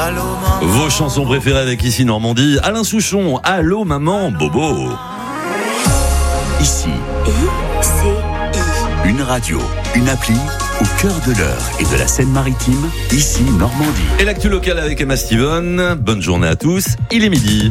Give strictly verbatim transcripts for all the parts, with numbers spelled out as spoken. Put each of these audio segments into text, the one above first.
Allô maman. Vos chansons préférées avec Ici Normandie. Alain Souchon, Allô maman, Bobo. Ici, I, C, I. une radio, une appli au cœur de l'Eure et de la Seine-Maritime. Ici Normandie. Et l'actu locale avec Emma Steven. Bonne journée à tous. Il est midi.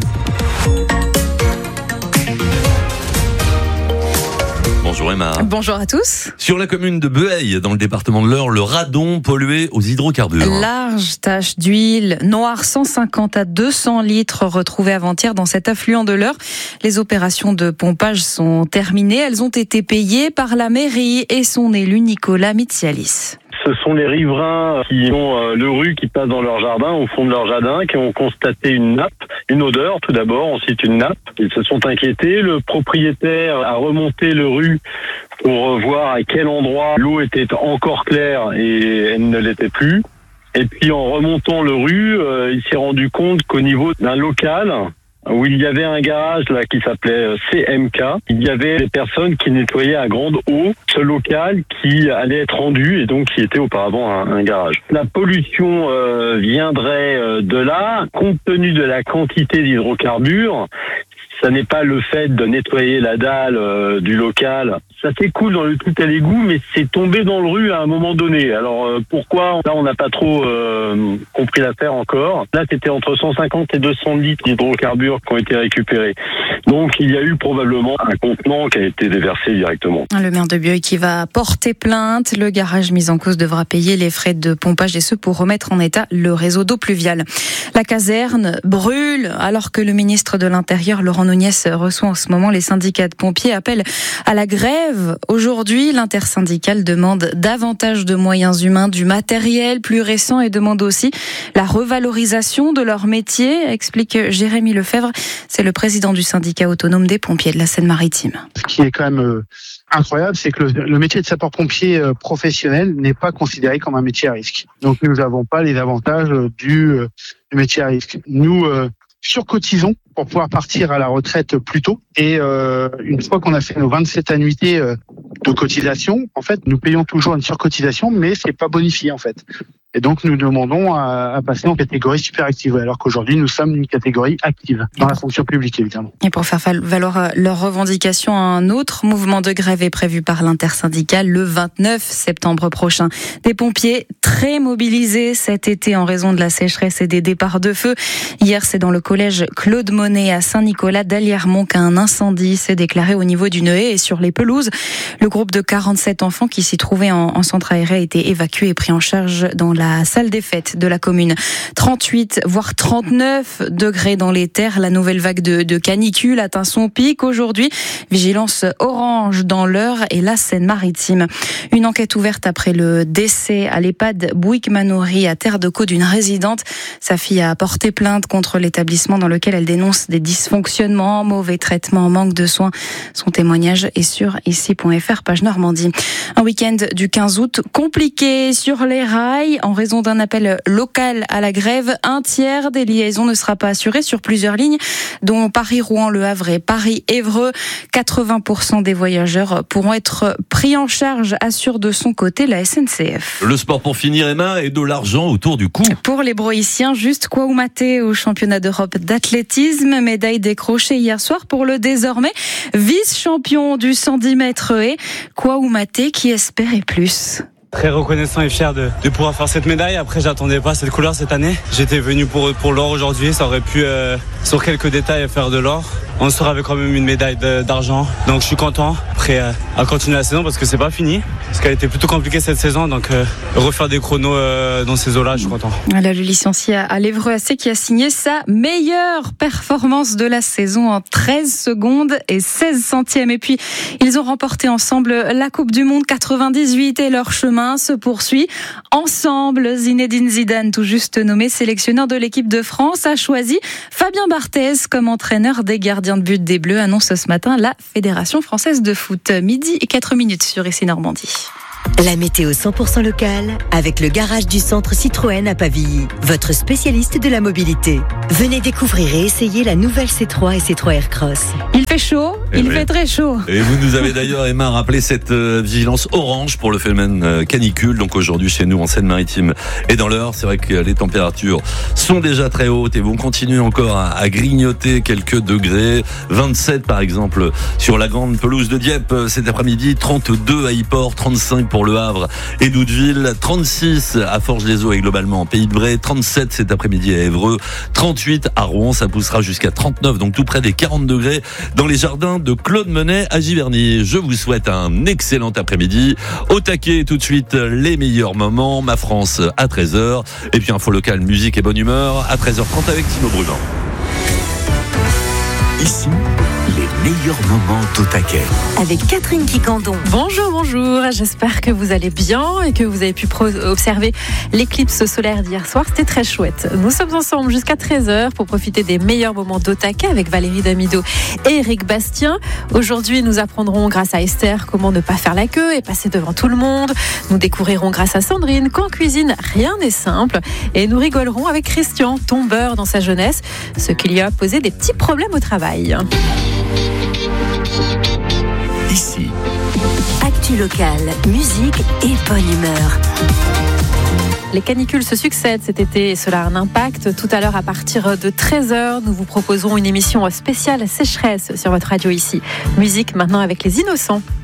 Bonjour Emma. Bonjour à tous. Sur la commune de Behaye, dans le département de l'Eure, le radon pollué aux hydrocarbures. Large tache d'huile noire, cent cinquante à deux cents litres retrouvés avant-hier dans cet affluent de l'Eure. Les opérations de pompage sont terminées. Elles ont été payées par la mairie et son élu Nicolas Mitsialis. Ce sont les riverains qui ont euh, le rue qui passe dans leur jardin, au fond de leur jardin, qui ont constaté une nappe, une odeur tout d'abord, ensuite une nappe. Ils se sont inquiétés. Le propriétaire a remonté le rue pour voir à quel endroit l'eau était encore claire et elle ne l'était plus. Et puis en remontant le rue, euh, il s'est rendu compte qu'au niveau d'un local, où il y avait un garage là qui s'appelait C M K, il y avait des personnes qui nettoyaient à grande eau ce local qui allait être rendu et donc qui était auparavant un, un garage. La pollution euh, viendrait euh, de là, compte tenu de la quantité d'hydrocarbures. Ça n'est pas le fait de nettoyer la dalle euh, du local. Ça s'écoule dans le tout à l'égout, mais c'est tombé dans le rue à un moment donné. Alors euh, pourquoi ? Là, on n'a pas trop euh, compris l'affaire encore. Là, c'était entre cent cinquante et deux cents litres d'hydrocarbures qui ont été récupérés. Donc, il y a eu probablement un contenant qui a été déversé directement. Le maire de Behaye qui va porter plainte. Le garage mis en cause devra payer les frais de pompage et ce pour remettre en état le réseau d'eau pluviale. La caserne brûle alors que le ministre de l'Intérieur, Laurent Nunez, reçoit en ce moment les syndicats de pompiers. Appelle à la grève. Aujourd'hui, l'intersyndicale demande davantage de moyens humains, du matériel plus récent et demande aussi la revalorisation de leur métier, explique Jérémy Lefebvre. C'est le président du syndicat autonome des pompiers de la Seine-Maritime. Ce qui est quand même euh, incroyable, c'est que le, le métier de sapeur-pompier euh, professionnel n'est pas considéré comme un métier à risque. Donc nous n'avons pas les avantages euh, du, euh, du métier à risque. Nous euh, surcotisons pour pouvoir partir à la retraite plus tôt. Et euh, une fois qu'on a fait nos vingt-sept annuités euh, de cotisation, en fait, nous payons toujours une surcotisation, mais c'est pas bonifié en fait. Et donc nous demandons à, à passer en catégorie super active, alors qu'aujourd'hui nous sommes une catégorie active dans la fonction publique évidemment. Et pour faire valoir leurs revendications, un autre mouvement de grève est prévu par l'intersyndicale le vingt-neuf septembre prochain. Des pompiers très mobilisés cet été en raison de la sécheresse et des départs de feu. Hier, c'est dans le collège Claude Monet à Saint-Nicolas d'Aliermont qu'un incendie s'est déclaré au niveau d'une haie et sur les pelouses. Le groupe de quarante-sept enfants qui s'y trouvaient en, en centre aéré a été évacué et pris en charge dans la la salle des fêtes de la commune. trente-huit voire trente-neuf degrés dans les terres. La nouvelle vague de, de canicule atteint son pic aujourd'hui. Vigilance orange dans l'Eure et la Seine-Maritime. Une enquête ouverte après le décès à l'EHPAD Bouygues-Manoury à Terre-de-Caux d'une résidente. Sa fille a porté plainte contre l'établissement dans lequel elle dénonce des dysfonctionnements, mauvais traitements, manque de soins. Son témoignage est sur ici point f r, page Normandie. Un week-end du quinze août compliqué sur les rails. En raison d'un appel local à la grève, un tiers des liaisons ne sera pas assuré sur plusieurs lignes, dont Paris-Rouen, Le Havre et Paris-Évreux. quatre-vingts pour cent des voyageurs pourront être pris en charge, assure de son côté la S N C F. Le sport pour finir, Emma, et de l'argent autour du cou. Pour les Broïciens, juste Kouaoumate au championnat d'Europe d'athlétisme. Médaille décrochée hier soir pour le désormais vice-champion du cent dix mètres haies. Kouaoumate qui espérait plus. Très reconnaissant et fier de, de pouvoir faire cette médaille. Après, j'attendais pas cette couleur cette année. J'étais venu pour, pour l'or aujourd'hui. Ça aurait pu, euh, sur quelques détails, faire de l'or. On sort avec quand même une médaille de, d'argent. Donc, je suis content. Prêt à, à continuer la saison parce que c'est pas fini. Parce qu'elle a été plutôt compliquée cette saison. Donc, euh, refaire des chronos euh, dans ces eaux-là, je suis content. Voilà, le licencié à l'Évreux A C qui a signé sa meilleure performance de la saison en treize secondes et seize centièmes. Et puis, ils ont remporté ensemble la Coupe du Monde quatre-vingt-dix-huit et leur chemin se poursuit ensemble. Zinedine Zidane, tout juste nommé sélectionneur de l'équipe de France, a choisi Fabien Barthez comme entraîneur des gardiens de but des Bleus, annonce ce matin la Fédération française de foot. Midi et quatre minutes sur Ici Normandie. La météo cent pour cent locale avec le garage du centre Citroën à Pavilly, votre spécialiste de la mobilité. Venez découvrir et essayer la nouvelle C trois et C trois Aircross. Il fait chaud, Et il oui. fait très chaud. Et vous nous avez d'ailleurs, Emma, rappelé cette euh, vigilance orange pour le phénomène euh, canicule. Donc aujourd'hui, chez nous, en Seine-Maritime et dans l'Eure, c'est vrai que les températures sont déjà très hautes et vont continuer encore à, à grignoter quelques degrés. vingt-sept, par exemple, sur la grande pelouse de Dieppe euh, cet après-midi. trente-deux à Yport, trente-cinq pour Le Havre et Doudeville. trente-six à Forges-les-Eaux et globalement en Pays de Bray. trente-sept cet après-midi à Évreux. trente-huit à Rouen. Ça poussera jusqu'à trente-neuf, donc tout près des quarante degrés dans les jardins de Claude Menet à Giverny. Je vous souhaite un excellent après-midi. Au taquet, tout de suite, les meilleurs moments. Ma France à treize heures. Et puis info locale, musique et bonne humeur à treize heures trente avec Timo Brunant. Ici, les meilleurs moments au taquet. Avec Catherine Quicandon. Bonjour, bonjour, j'espère que vous allez bien et que vous avez pu pro- observer l'éclipse solaire d'hier soir, c'était très chouette. Nous sommes ensemble jusqu'à treize heures pour profiter des meilleurs moments d'au taquet avec Valérie Damido et Eric Bastien. Aujourd'hui, nous apprendrons grâce à Esther comment ne pas faire la queue et passer devant tout le monde. Nous découvrirons grâce à Sandrine qu'en cuisine, rien n'est simple. Et nous rigolerons avec Christian, tombeur dans sa jeunesse, ce qui lui a posé des petits problèmes au travail. Ici, Actu locale, musique et bonne humeur. Les canicules se succèdent cet été et cela a un impact. Tout à l'heure, à partir de treize heures, nous vous proposons une émission spéciale sécheresse sur votre radio ici. Musique maintenant avec les Innocents.